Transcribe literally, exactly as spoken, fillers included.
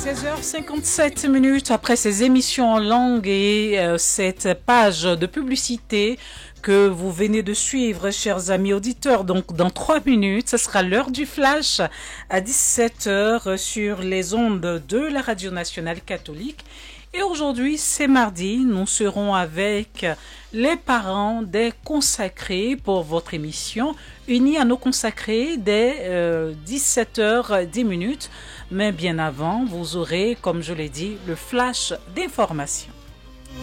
seize heures cinquante-sept minutes après ces émissions en langue et euh, cette page de publicité que vous venez de suivre, chers amis auditeurs. Donc, dans trois minutes, ce sera l'heure du flash à dix-sept heures sur les ondes de la Radio Nationale Catholique. Et aujourd'hui, c'est mardi, nous serons avec les parents des consacrés pour votre émission, unis à nos consacrés dès euh, dix-sept heures dix minutes. Mais bien avant, vous aurez, comme je l'ai dit, le flash d'information.